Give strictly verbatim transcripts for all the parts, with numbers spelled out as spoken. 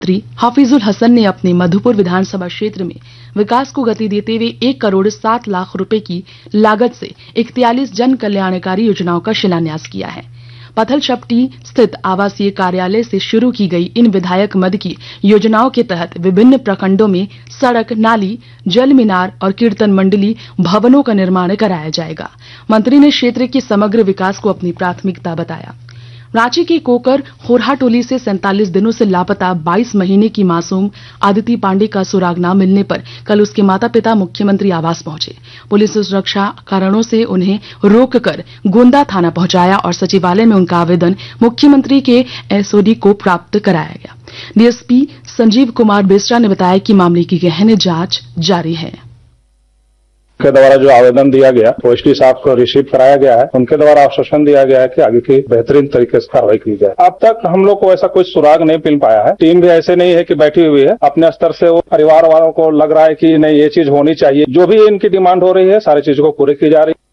मंत्री हाफिजुल हसन ने अपने मधुपुर विधानसभा क्षेत्र में विकास को गति देते हुए एक करोड़ सात लाख रुपए की लागत से इकतालीस जन कल्याणकारी योजनाओं का शिलान्यास किया है। पथलचपटी स्थित आवासीय कार्यालय से शुरू की गई इन विधायक मद की योजनाओं के तहत विभिन्न प्रखंडों में सड़क, नाली, जल मीनार और कीर्तन मंडली भवनों का निर्माण कराया जाएगा। मंत्री ने क्षेत्र के समग्र विकास को अपनी प्राथमिकता बताया। रांची के कोकर होरहा टोली से सैंतालीस दिनों से लापता बाईस महीने की मासूम आदिति पांडे का सुराग न मिलने पर कल उसके माता पिता मुख्यमंत्री आवास पहुंचे। पुलिस सुरक्षा कारणों से उन्हें रोककर गोंदा थाना पहुंचाया और सचिवालय में उनका आवेदन मुख्यमंत्री के एसओडी को प्राप्त कराया गया। डीएसपी संजीव कुमार बेसरा ने बताया कि मामले की गहन जांच जारी है। उनके द्वारा जो आवेदन दिया गया वो एसपी साहब को रिसीव कराया गया है। उनके द्वारा आश्वासन दिया गया है कि आगे की बेहतरीन तरीके से कार्रवाई की जाए। अब तक हम लोग को ऐसा कोई सुराग नहीं मिल पाया है। टीम भी ऐसे नहीं है कि बैठी हुई है। अपने स्तर से वो परिवार वालों को लग रहा है कि नहीं ये चीज होनी चाहिए। जो भी इनकी डिमांड हो रही है सारी चीजों को पूरी की जा रही है।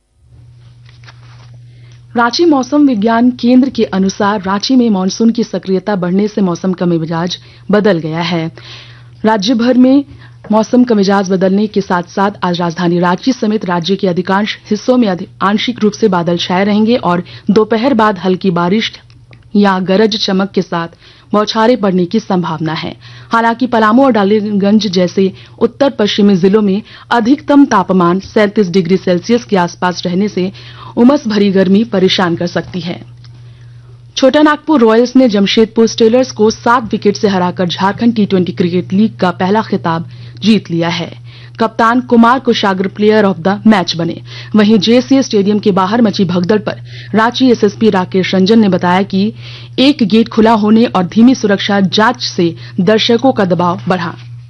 रांची मौसम विज्ञान केंद्र के अनुसार रांची में मानसून की सक्रियता बढ़ने से मौसम का मिजाज बदल गया है। राज्य भर में मौसम का मिजाज बदलने के साथ साथ आज राजधानी रांची समेत राज्य के अधिकांश हिस्सों में आंशिक रूप से बादल छाए रहेंगे और दोपहर बाद हल्की बारिश या गरज चमक के साथ बौछारें पड़ने की संभावना है। हालांकि पलामू और डालीगंज जैसे उत्तर पश्चिमी जिलों में अधिकतम तापमान सैंतीस डिग्री सेल्सियस के आसपास रहने से उमस भरी गर्मी परेशान कर सकती है। छोटा नागपुर रॉयल्स ने जमशेदपुर स्टीलर्स को सात विकेट से हराकर Jharkhand T twenty cricket league का पहला खिताब जीत लिया है। कप्तान कुमार कुशाग्र प्लेयर ऑफ द मैच बने। वहीं जेसीए स्टेडियम के बाहर मची भगदड़ पर रांची एसएसपी राकेश रंजन ने बताया कि एक गेट खुला होने और धीमी सुरक्षा जांच से दर्शकों का दबाव बढ़ा।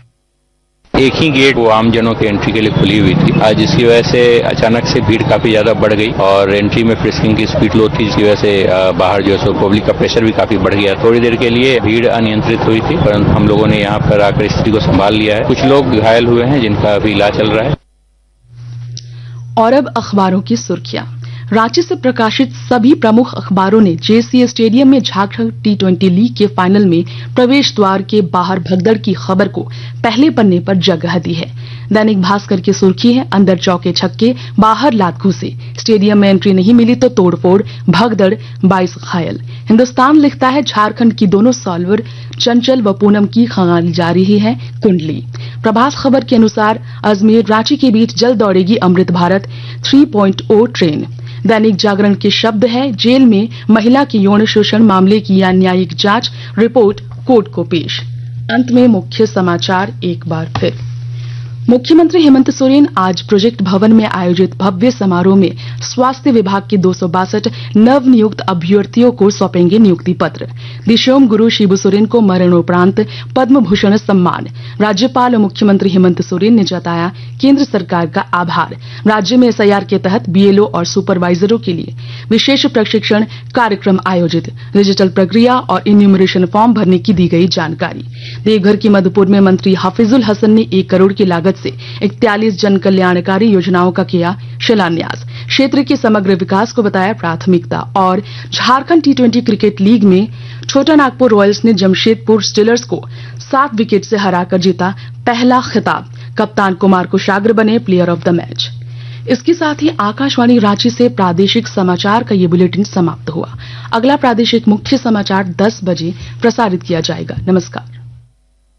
एक ही गेट वो आम जनों के एंट्री के लिए खुली हुई थी। आज जिसकी वजह से अचानक से भीड़ काफी ज्यादा बढ़ गई और एंट्री में फ्रिस्किंग की स्पीड लो थी, जिसकी वजह से बाहर जो है पब्लिक का प्रेशर भी काफी बढ़ गया। थोड़ी देर के लिए भीड़ अनियंत्रित हुई थी, परंतु हम लोगों ने यहाँ पर आकर स्थिति को संभाल लिया है। कुछ लोग घायल हुए हैं जिनका अभी इलाज चल रहा है। और अब अखबारों की सुर्खियां। रांची से प्रकाशित सभी प्रमुख अखबारों ने जेसीए स्टेडियम में झारखंड टी ट्वेंटी लीग के फाइनल में प्रवेश द्वार के बाहर भगदड़ की खबर को पहले पन्ने पर जगह दी है। दैनिक भास्कर की सुर्खी है, अंदर चौके छक्के, बाहर लात घुसे, स्टेडियम में एंट्री नहीं मिली तो तोड़फोड़, भगदड़, बाईस घायल। हिंदुस्तान लिखता है झारखंड की दोनों सॉल्वर चंचल व पूनम की खंगाली जा रही है कुंडली। प्रभास खबर के अनुसार अजमेर रांची के बीच जल्द दौड़ेगी अमृत भारत थ्री पॉइंट ओ ट्रेन। दैनिक जागरण के शब्द है, जेल में महिला की यौन शोषण मामले की न्यायिक जांच रिपोर्ट कोर्ट को पेश। अंत में मुख्य समाचार एक बार फिर। मुख्यमंत्री हेमंत सोरेन आज प्रोजेक्ट भवन में आयोजित भव्य समारोह में स्वास्थ्य विभाग के दो सौ बासठ नवनियुक्त अभ्यर्थियों को सौंपेंगे नियुक्ति पत्र। दिशोम गुरु शिबू सोरेन को मरणोपरांत पद्म भूषण सम्मान। राज्यपाल और मुख्यमंत्री हेमंत सोरेन ने जताया केंद्र सरकार का आभार। राज्य में एसआईआर के तहत बीएलओ और सुपरवाइजरों के लिए विशेष प्रशिक्षण कार्यक्रम आयोजित। डिजिटल प्रक्रिया और इन्यूमरेशन फॉर्म भरने की दी गई जानकारी। देवघर की मधुपुर में मंत्री हाफिजुल हसन ने एक करोड़ की लागत से इकतालीस जन कल्याणकारी योजनाओं का किया शिलान्यास। क्षेत्र के समग्र विकास को बताया प्राथमिकता। और Jharkhand T twenty cricket league में छोटा नागपुर रॉयल्स ने जमशेदपुर स्टीलर्स को सात विकेट से हराकर जीता पहला खिताब। कप्तान कुमार कुशाग्र बने प्लेयर ऑफ द मैच। इसके साथ ही आकाशवाणी रांची से प्रादेशिक समाचार का ये बुलेटिन समाप्त हुआ। अगला प्रादेशिक मुख्य समाचार दस बजे प्रसारित किया जाएगा। नमस्कार।